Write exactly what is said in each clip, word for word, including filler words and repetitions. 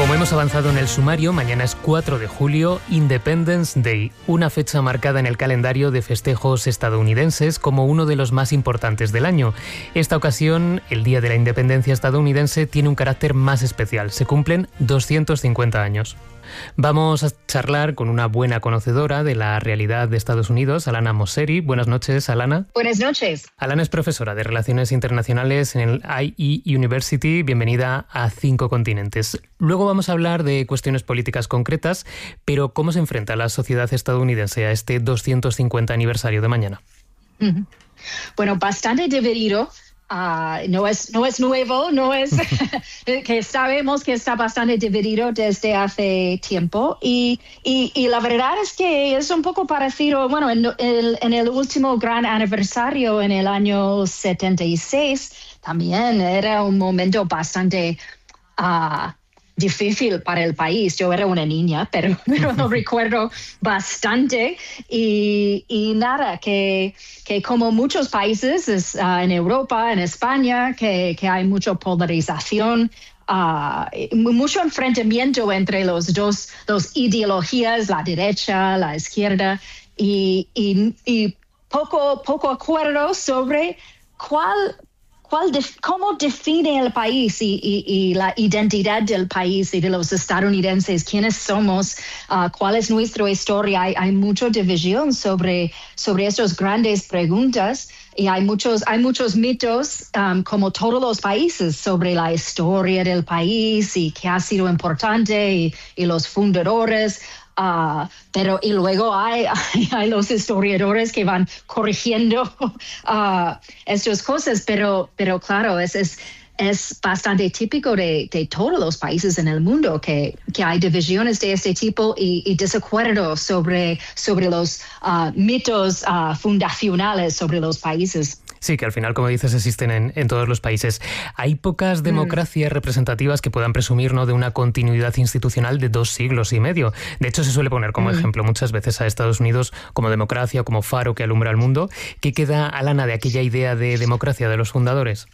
Como hemos avanzado en el sumario, mañana es cuatro de julio, Independence Day, una fecha marcada en el calendario de festejos estadounidenses como uno de los más importantes del año. Esta ocasión, el Día de la Independencia estadounidense, tiene un carácter más especial. Se cumplen doscientos cincuenta años. Vamos a charlar con una buena conocedora de la realidad de Estados Unidos, Alana Mosseri. Buenas noches, Alana. Buenas noches. Alana es profesora de Relaciones Internacionales en el I E University. Bienvenida a Cinco Continentes. Luego vamos a hablar de cuestiones políticas concretas, pero ¿cómo se enfrenta la sociedad estadounidense a este doscientos cincuenta aniversario de mañana? Bueno, bastante dividido. Uh, no es no es nuevo, no es que sabemos que está bastante dividido desde hace tiempo y, y, y la verdad es que es un poco parecido, bueno, en el, en el último gran aniversario en el año setenta y seis también era un momento bastante uh, difícil para el país. Yo era una niña, pero, pero lo recuerdo bastante. Y, y nada, que, que como muchos países es, uh, en Europa, en España, que, que hay mucha polarización, uh, mucho enfrentamiento entre los dos, dos ideologías, la derecha, la izquierda, y, y, y poco, poco acuerdo sobre cuál... ¿Cuál def- ¿Cómo define el país y, y, y la identidad del país y de los estadounidenses? ¿Quiénes somos? Uh, ¿Cuál es nuestra historia? Hay, hay mucha división sobre, sobre estas grandes preguntas y hay muchos, hay muchos mitos, um, como todos los países, sobre la historia del país y qué ha sido importante y, y los fundadores. Uh, pero y luego hay, hay, hay los historiadores que van corrigiendo uh, estas cosas, pero, pero claro, es, es, es bastante típico de, de todos los países en el mundo que, que hay divisiones de este tipo y, y desacuerdos sobre, sobre los uh, mitos uh, fundacionales sobre los países. Sí, que al final, como dices, existen en, en todos los países. Hay pocas democracias mm. representativas que puedan presumir, ¿no?, de una continuidad institucional de dos siglos y medio. De hecho, se suele poner como mm. ejemplo muchas veces a Estados Unidos como democracia, como faro que alumbra al mundo. ¿Qué queda, Alana, de aquella idea de democracia de los fundadores?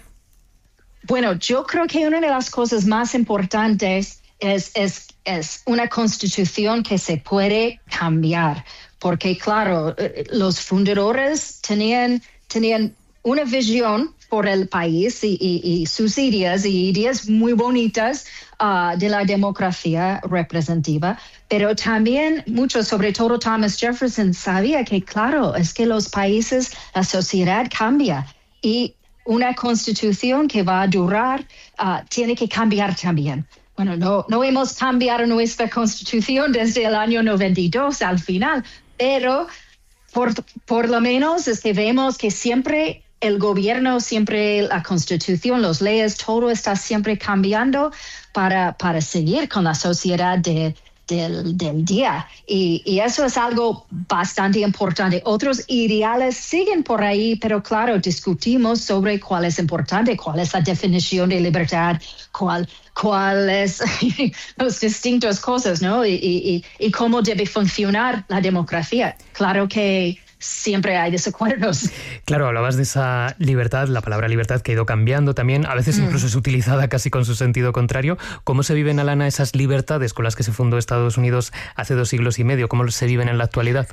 Bueno, yo creo que una de las cosas más importantes es, es, es una constitución que se puede cambiar. Porque, claro, los fundadores tenían... tenían una visión por el país y, y, y sus ideas y ideas muy bonitas uh, de la democracia representativa, pero también mucho, sobre todo Thomas Jefferson, sabía que, claro, es que los países, la sociedad cambia y una constitución que va a durar uh, tiene que cambiar también. Bueno, no, no hemos cambiado nuestra constitución desde el año noventa y dos al final, pero... Por, por lo menos es que vemos que siempre el gobierno, siempre la constitución, las leyes, todo está siempre cambiando para, para seguir con la sociedad de, del, del día. Y, y eso es algo bastante importante. Otros ideales siguen por ahí, pero claro, discutimos sobre cuál es importante, cuál es la definición de libertad, cuál... cuáles las distintas cosas, ¿no? Y, y, y cómo debe funcionar la democracia. Claro que siempre hay desacuerdos. Claro, hablabas de esa libertad, la palabra libertad que ha ido cambiando también, a veces incluso mm. es utilizada casi con su sentido contrario. ¿Cómo se viven, Alana, esas libertades con las que se fundó Estados Unidos hace dos siglos y medio? ¿Cómo se viven en la actualidad?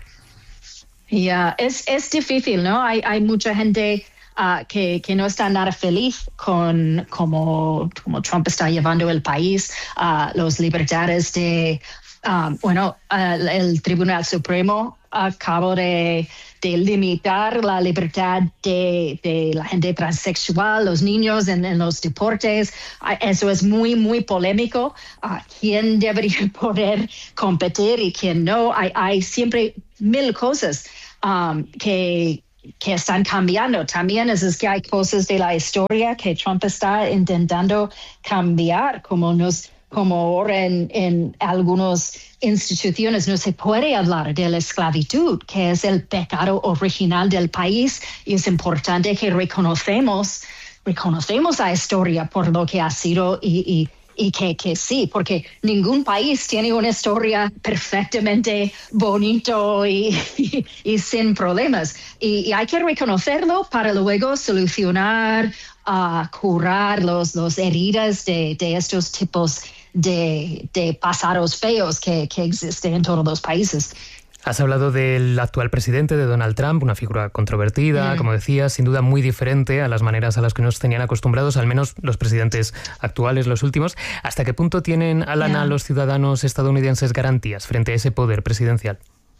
Yeah, es, es difícil, ¿no? Hay, hay mucha gente... Uh, que, que no está nada feliz con cómo como Trump está llevando el país, uh, las libertades de, um, bueno, uh, el Tribunal Supremo acabó de, de limitar la libertad de, de la gente transexual, los niños en, en los deportes. Uh, eso es muy, muy polémico. Uh, ¿Quién debería poder competir y quién no? Hay, hay siempre mil cosas um, que... que están cambiando. También es, es que hay cosas de la historia que Trump está intentando cambiar, como nos, como ahora en, en algunas instituciones no se puede hablar de la esclavitud, que es el pecado original del país, y es importante que reconocemos, reconocemos la historia por lo que ha sido y, y Y que, que sí, porque ningún país tiene una historia perfectamente bonito y, y, y sin problemas. Y, y hay que reconocerlo para luego solucionar, uh, curar los, los heridas de, de estos tipos de, de pasados feos que, que existen en todos los países. Has hablado del actual presidente, de Donald Trump, una figura controvertida, mm. como decías, sin duda muy diferente a las maneras a las que nos tenían acostumbrados, al menos los presidentes actuales, los últimos. ¿Hasta qué punto tienen, Alana, yeah. los ciudadanos estadounidenses garantías frente a ese poder presidencial?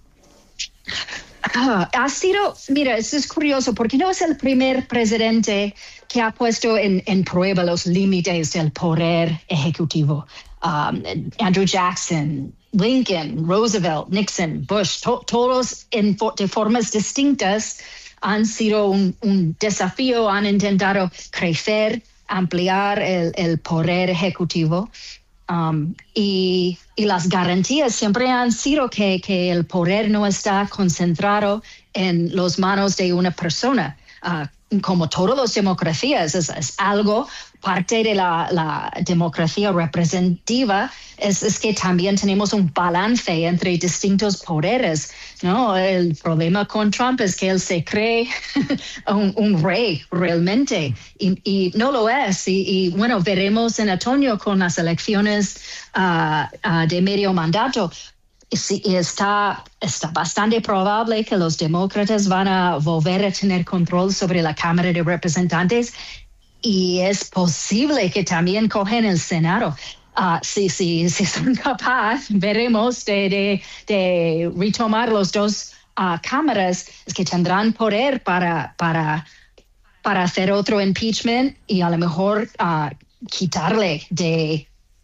Ah, ha sido, mira, eso es curioso, porque no es el primer presidente que ha puesto en, en prueba los límites del poder ejecutivo. Um, Andrew Jackson, Lincoln, Roosevelt, Nixon, Bush, to, todos en, de formas distintas han sido un, un desafío, han intentado crecer, ampliar el, el poder ejecutivo. Um, y, y las garantías siempre han sido que, que el poder no está concentrado en las manos de una persona. Uh, como todas las democracias, es, es algo, parte de la, la democracia representativa, es, es que también tenemos un balance entre distintos poderes, ¿no? El problema con Trump es que él se cree un, un rey realmente, y, y no lo es. Y, y bueno, veremos en otoño con las elecciones uh, uh, de medio mandato. Sí, está, está bastante probable que los demócratas van a volver a tener control sobre la Cámara de Representantes y es posible que también cogen el Senado. Uh, si, si, si son capaces, veremos, de, de, de retomar los dos uh, cámaras, es que tendrán poder para, para, para hacer otro impeachment y a lo mejor uh, quitarle de...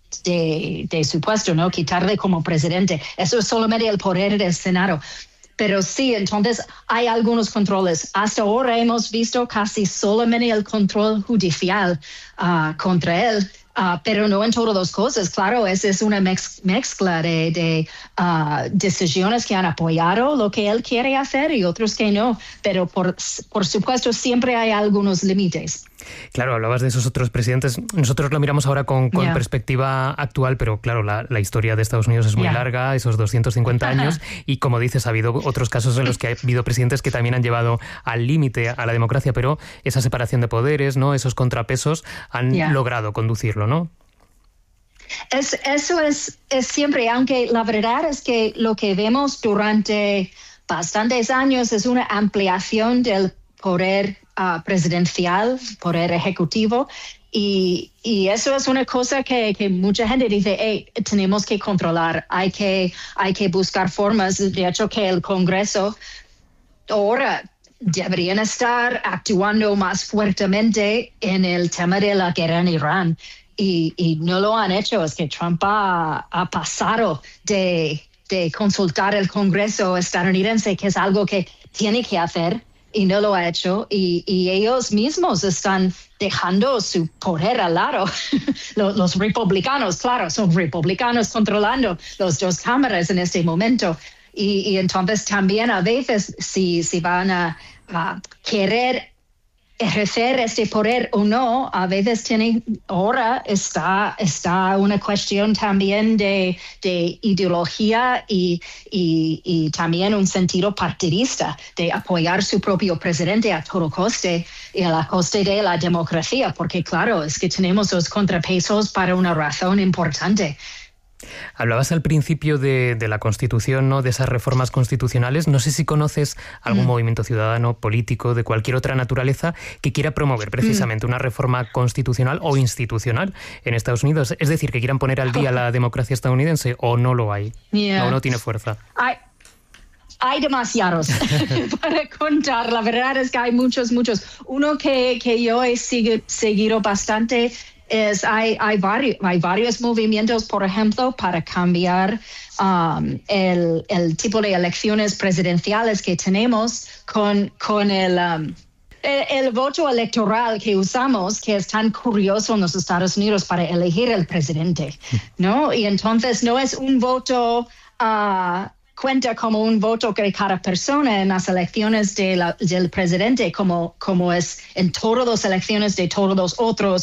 De, de su puesto, ¿no? Quitarle como presidente. Eso es solamente el poder del Senado. Pero sí, entonces hay algunos controles. Hasta ahora hemos visto casi solamente el control judicial uh, contra él, uh, pero no en todas las cosas. Claro, esa es una mez- mezcla de, de uh, decisiones que han apoyado lo que él quiere hacer y otros que no. Pero por, por supuesto siempre hay algunos límites. Claro, hablabas de esos otros presidentes. Nosotros lo miramos ahora con, con yeah. perspectiva actual, pero claro, la, la historia de Estados Unidos es muy yeah. larga, esos doscientos cincuenta años, y como dices, ha habido otros casos en los que ha habido presidentes que también han llevado al límite a la democracia, pero esa separación de poderes, ¿no? Esos contrapesos han yeah. logrado conducirlo, ¿no? Es, eso es, es siempre, aunque la verdad es que lo que vemos durante bastantes años es una ampliación del poder Uh, presidencial, poder ejecutivo, y, y eso es una cosa que, que mucha gente dice, hey, tenemos que controlar, hay que, hay que buscar formas. De hecho, que el Congreso ahora deberían estar actuando más fuertemente en el tema de la guerra en Irán, y, y no lo han hecho. Es que Trump ha, ha pasado de, de consultar el Congreso estadounidense, que es algo que tiene que hacer, y no lo ha hecho, y, y ellos mismos están dejando su poder al lado. los, los republicanos, claro, son republicanos controlando las dos cámaras en este momento, y, y entonces también a veces si, si van a, a querer ejercer este poder o no, a veces tienen, ahora está, está una cuestión también de, de ideología y, y, y también un sentido partidista de apoyar su propio presidente a todo coste y a la coste de la democracia, porque claro, es que tenemos los contrapesos para una razón importante. Hablabas al principio de, de la Constitución, ¿no? De esas reformas constitucionales. No sé si conoces algún mm. movimiento ciudadano, político, de cualquier otra naturaleza que quiera promover precisamente mm. una reforma constitucional o institucional en Estados Unidos. Es decir, que quieran poner al día la democracia estadounidense, o no lo hay, yeah. o no tiene fuerza. Hay, hay demasiados para contar. La verdad es que hay muchos, muchos. Uno que, que yo he sigue, seguido bastante Es, hay, hay, varios, hay varios movimientos, por ejemplo, para cambiar um, el, el tipo de elecciones presidenciales que tenemos con, con el, um, el, el voto electoral que usamos, que es tan curioso en los Estados Unidos para elegir el presidente, ¿no? Y entonces no es un voto... Uh, cuenta como un voto de cada persona en las elecciones de la, del presidente, como, como es en todas las elecciones de todos los otros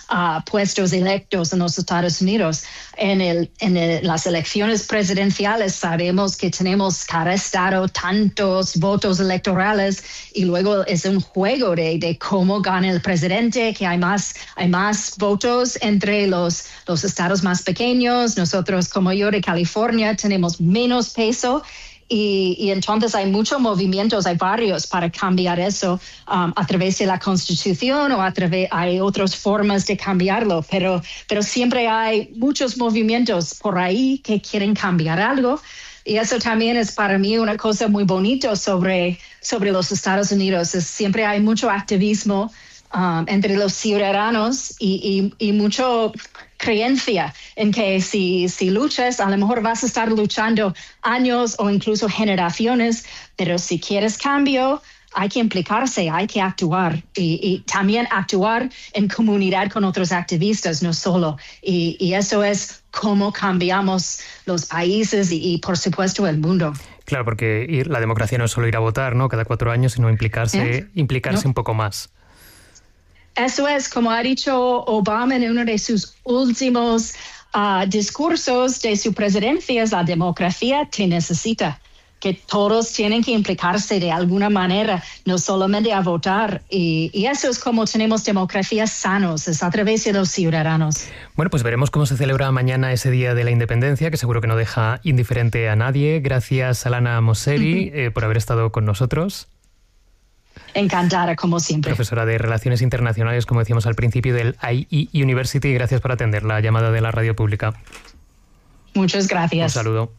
uh, puestos electos en los Estados Unidos. En, el, en el, las elecciones presidenciales sabemos que tenemos cada estado tantos votos electorales y luego es un juego de, de cómo gana el presidente, que hay más, hay más votos entre los, los estados más pequeños. Nosotros, como yo de California, tenemos menos peso. Y, y entonces hay muchos movimientos, hay varios para cambiar eso um, a través de la Constitución o a través, hay otras formas de cambiarlo, pero, pero siempre hay muchos movimientos por ahí que quieren cambiar algo. Y eso también es para mí una cosa muy bonita sobre, sobre los Estados Unidos. Es, siempre hay mucho activismo um, entre los ciudadanos y, y, y mucho creencia en que si, si luchas, a lo mejor vas a estar luchando años o incluso generaciones, pero si quieres cambio, hay que implicarse, hay que actuar y, y también actuar en comunidad con otros activistas, no solo. Y, y eso es cómo cambiamos los países y, y, por supuesto, el mundo. Claro, porque ir, la democracia no es solo ir a votar, ¿no? Cada cuatro años, sino implicarse, ¿Eh? implicarse ¿No? un poco más. Eso es, como ha dicho Obama en uno de sus últimos uh, discursos de su presidencia, la democracia te necesita, que todos tienen que implicarse de alguna manera, no solamente a votar. Y, y eso es como tenemos democracias sanos, es a través de los ciudadanos. Bueno, pues veremos cómo se celebra mañana ese Día de la Independencia, que seguro que no deja indiferente a nadie. Gracias, Alana Mosseri, uh-huh. eh, por haber estado con nosotros. Encantada, como siempre. Profesora de Relaciones Internacionales, como decíamos al principio, del I E University. Gracias por atender la llamada de la radio pública. Muchas gracias. Un saludo.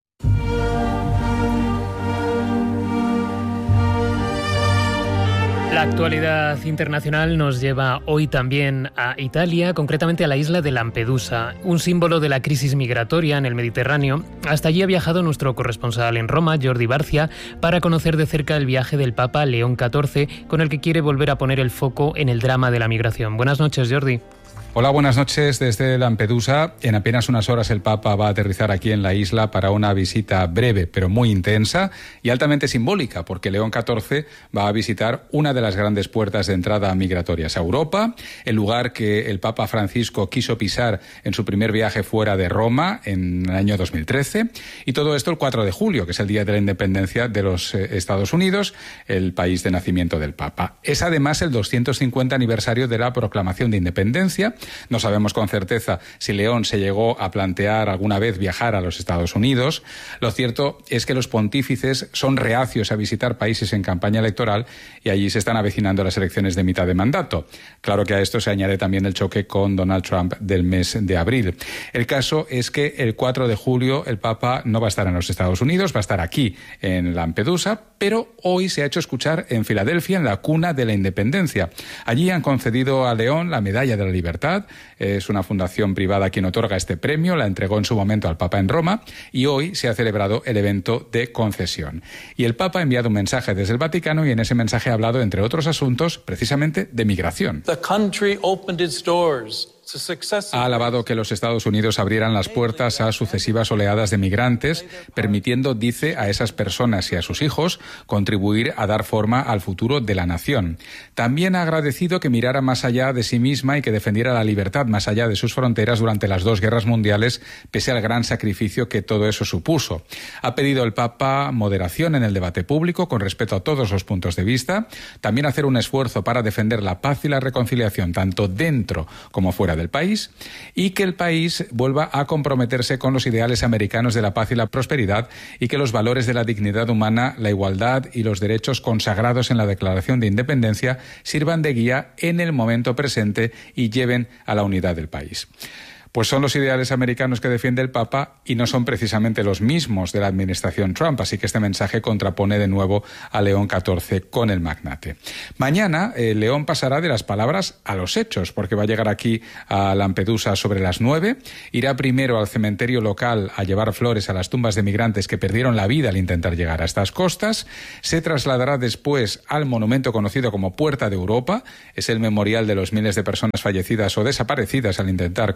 La actualidad internacional nos lleva hoy también a Italia, concretamente a la isla de Lampedusa, un símbolo de la crisis migratoria en el Mediterráneo. Hasta allí ha viajado nuestro corresponsal en Roma, Jordi Barcia, para conocer de cerca el viaje del Papa León catorce, con el que quiere volver a poner el foco en el drama de la migración. Buenas noches, Jordi. Hola, buenas noches desde Lampedusa. En apenas unas horas el Papa va a aterrizar aquí en la isla para una visita breve, pero muy intensa y altamente simbólica, porque León catorce va a visitar una de las grandes puertas de entrada migratorias a Europa, el lugar que el Papa Francisco quiso pisar en su primer viaje fuera de Roma en el año dos mil trece, y todo esto el cuatro de julio, que es el Día de la Independencia de los Estados Unidos, el país de nacimiento del Papa. Es además el doscientos cincuenta aniversario de la proclamación de independencia. No sabemos con certeza si León se llegó a plantear alguna vez viajar a los Estados Unidos. Lo cierto es que los pontífices son reacios a visitar países en campaña electoral y allí se están avecinando las elecciones de mitad de mandato. Claro que a esto se añade también el choque con Donald Trump del mes de abril. El caso es que el cuatro de julio el Papa no va a estar en los Estados Unidos, va a estar aquí en Lampedusa, pero hoy se ha hecho escuchar en Filadelfia, en la cuna de la independencia. Allí han concedido a León la Medalla de la Libertad. Es una fundación privada quien otorga este premio, la entregó en su momento al Papa en Roma y hoy se ha celebrado el evento de concesión. Y el Papa ha enviado un mensaje desde el Vaticano y en ese mensaje ha hablado, entre otros asuntos, precisamente de migración. The country opened its doors. Ha alabado que los Estados Unidos abrieran las puertas a sucesivas oleadas de migrantes, permitiendo, dice, a esas personas y a sus hijos contribuir a dar forma al futuro de la nación. También ha agradecido que mirara más allá de sí misma y que defendiera la libertad más allá de sus fronteras durante las dos guerras mundiales, pese al gran sacrificio que todo eso supuso. Ha pedido el Papa moderación en el debate público con respeto a todos los puntos de vista, también hacer un esfuerzo para defender la paz y la reconciliación tanto dentro como fuera del país, y que el país vuelva a comprometerse con los ideales americanos de la paz y la prosperidad y que los valores de la dignidad humana, la igualdad y los derechos consagrados en la Declaración de Independencia sirvan de guía en el momento presente y lleven a la unidad del país. Pues son los ideales americanos que defiende el Papa y no son precisamente los mismos de la administración Trump, así que este mensaje contrapone de nuevo a León catorce con el magnate. Mañana eh, León pasará de las palabras a los hechos, porque va a llegar aquí a Lampedusa sobre las nueve, irá primero al cementerio local a llevar flores a las tumbas de migrantes que perdieron la vida al intentar llegar a estas costas, se trasladará después al monumento conocido como Puerta de Europa, es el memorial de los miles de personas fallecidas o desaparecidas al intentar cruzar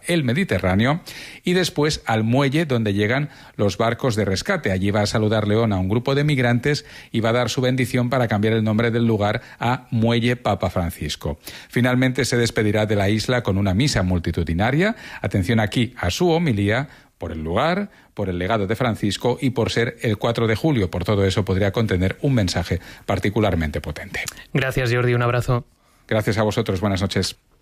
el Mediterráneo, y después al muelle donde llegan los barcos de rescate. Allí va a saludar León a un grupo de migrantes y va a dar su bendición para cambiar el nombre del lugar a Muelle Papa Francisco. Finalmente se despedirá de la isla con una misa multitudinaria. Atención aquí a su homilía, por el lugar, por el legado de Francisco y por ser el cuatro de julio. Por todo eso podría contener un mensaje particularmente potente. Gracias, Jordi. Un abrazo. Gracias a vosotros. Buenas noches.